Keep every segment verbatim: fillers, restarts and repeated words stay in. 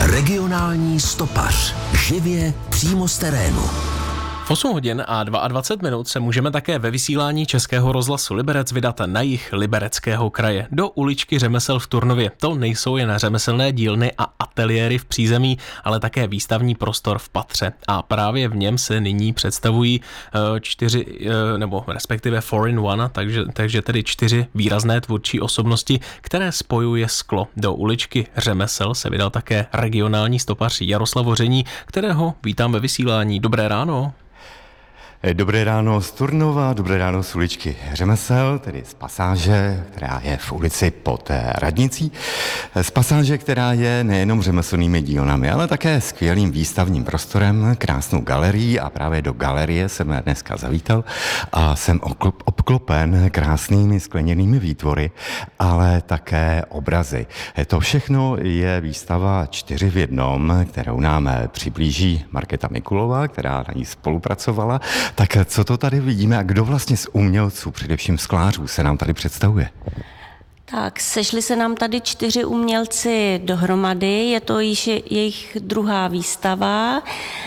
Regionální stopař. Živě přímo z terénu. V osm hodin a dvacet dva minut se můžeme také ve vysílání Českého rozhlasu Liberec vydat na jih Libereckého kraje, do uličky řemesel v Turnově. To nejsou jen řemeslné dílny a ateliéry v přízemí, ale také výstavní prostor v patře. A právě v něm se nyní představují čtyři, nebo respektive four in one, takže, takže tedy čtyři výrazné tvůrčí osobnosti, které spojuje sklo. Do uličky řemesel se vydal také regionální stopař Jaroslav Hoření, kterého vítám ve vysílání. Dobré ráno. Dobré ráno z Turnova, dobré ráno z uličky řemesel, tedy z pasáže, která je v ulici pod radnicí. Z pasáže, která je nejenom řemeslnými dílnami, ale také skvělým výstavním prostorem, krásnou galerií, a právě do galerie jsem dneska zavítal a jsem obklopen krásnými skleněnými výtvory, ale také obrazy. To všechno je výstava čtyři v jednom, kterou nám přiblíží Markéta Mikulová, která na ní spolupracovala. Tak co to tady vidíme a kdo vlastně z umělců, především sklářů, se nám tady představuje? Tak, sešli se nám tady čtyři umělci dohromady, je to již jejich druhá výstava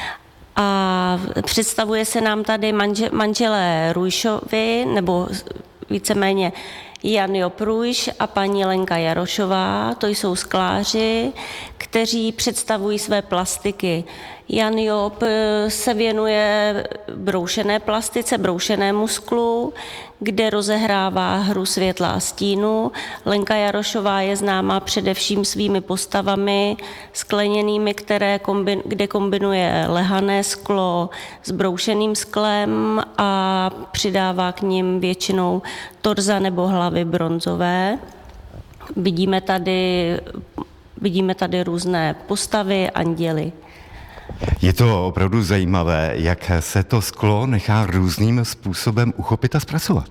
a představuje se nám tady manže, manželé Rujšovi, nebo víceméně Jan Job Rujš a paní Lenka Jarošová, to jsou skláři, kteří představují své plastiky. Jan Job se věnuje broušené plastice, broušenému sklu, kde rozehrává hru světla a stínu. Lenka Jarošová je známá především svými postavami skleněnými, které kombin, kde kombinuje lehané sklo s broušeným sklem a přidává k nim většinou torza nebo hlavy bronzové. Vidíme tady, vidíme tady různé postavy, anděly. Je to opravdu zajímavé, jak se to sklo nechá různým způsobem uchopit a zpracovat.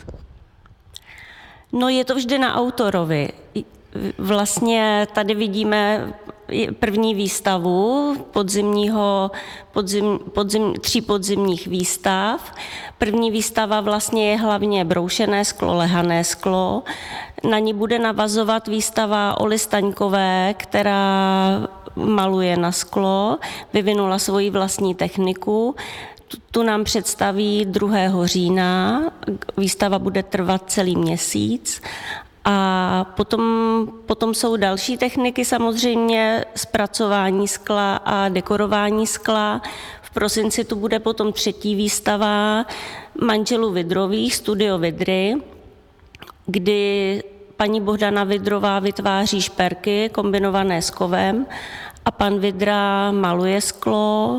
No, je to vždy na autorovi. Vlastně tady vidíme první výstavu podzimního, podzim, podzim, tří podzimních výstav. První výstava vlastně je hlavně broušené sklo, lehané sklo. Na ní bude navazovat výstava Oly Staňkové, která maluje na sklo, vyvinula svoji vlastní techniku. Tu nám představí druhého října, výstava bude trvat celý měsíc. A potom, potom jsou další techniky, samozřejmě zpracování skla a dekorování skla. V prosinci tu bude potom třetí výstava manželů Vidrových, Studio Vidry, kdy paní Bohdana Vidrová vytváří šperky kombinované s kovem a pan Vidra maluje sklo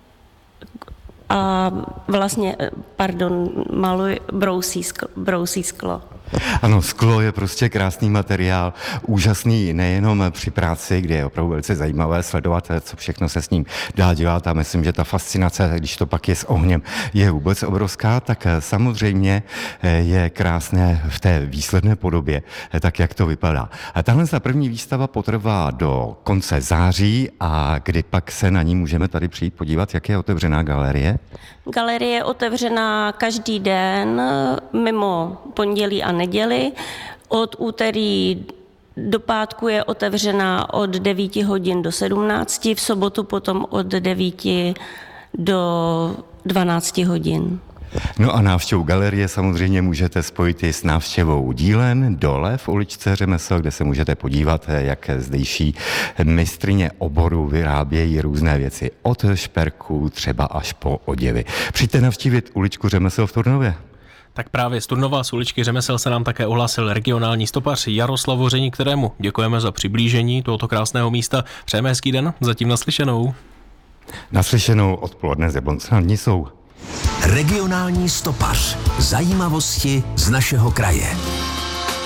a vlastně, pardon, maluje, brousí sklo. Brousí sklo. Ano, sklo je prostě krásný materiál, úžasný nejenom při práci, kde je opravdu velice zajímavé sledovat, co všechno se s ním dá dělat, a myslím, že ta fascinace, když to pak je s ohněm, je vůbec obrovská, tak samozřejmě je krásné v té výsledné podobě, tak jak to vypadá. A tahle ta první výstava potrvá do konce září, a kdy pak se na ní můžeme tady přijít podívat, jak je otevřená galerie? Galerie je otevřená každý den, mimo pondělí a neděli. Od úterý do pátku je otevřená od devíti hodin do sedmnácti, v sobotu potom od devíti do dvanácti hodin. No a návštěvu galerie samozřejmě můžete spojit i s návštěvou dílen dole v uličce řemesel, kde se můžete podívat, jak zdejší mistryně oboru vyrábějí různé věci, od šperků třeba až po oděvy. Přijďte navštívit uličku řemesel v Turnově. Tak právě z Turnova, z uličky řemesel, se nám také ohlásil regionální stopař Jaroslav Hoření, kterému děkujeme za přiblížení tohoto krásného místa. Přejeme hezký den, zatím naslyšenou. Naslyšenou odpoledne z Jablonce nad Nisou. Regionální stopař. Zajímavosti z našeho kraje.